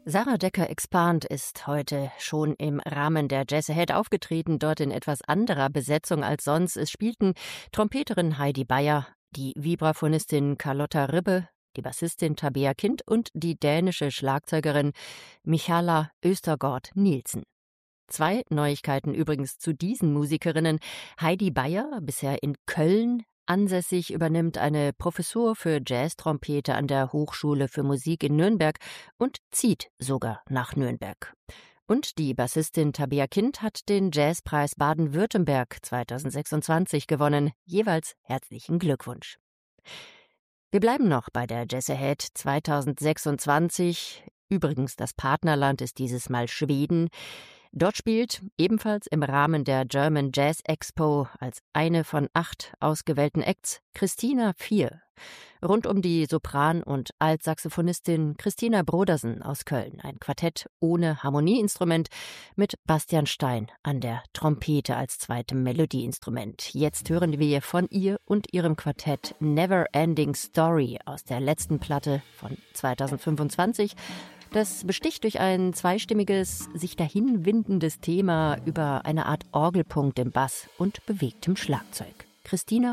Sarah Decker-Expand ist heute schon im Rahmen der Jazz Ahead aufgetreten, dort in etwas anderer Besetzung als sonst. Es spielten Trompeterin Heidi Beyer, die Vibraphonistin Carlotta Ribbe, die Bassistin Tabea Kind und die dänische Schlagzeugerin Michala Østergaard Nielsen. 2 Neuigkeiten übrigens zu diesen Musikerinnen. Heidi Beyer, bisher in Köln ansässig, übernimmt eine Professur für Jazztrompete an der Hochschule für Musik in Nürnberg und zieht sogar nach Nürnberg. Und die Bassistin Tabea Kind hat den Jazzpreis Baden-Württemberg 2026 gewonnen. Jeweils herzlichen Glückwunsch. Wir bleiben noch bei der Jazz Ahead 2026. Übrigens, das Partnerland ist dieses Mal Schweden. Dort spielt ebenfalls im Rahmen der German Jazz Expo als eine von 8 ausgewählten Acts Christina 4. Rund um die Sopran- und Altsaxophonistin Christina Brodersen aus Köln. Ein Quartett ohne Harmonieinstrument mit Bastian Stein an der Trompete als zweitem Melodieinstrument. Jetzt hören wir von ihr und ihrem Quartett Never Ending Story aus der letzten Platte von 2025. Das besticht durch ein zweistimmiges, sich dahinwindendes Thema über eine Art Orgelpunkt im Bass und bewegtem Schlagzeug. Christina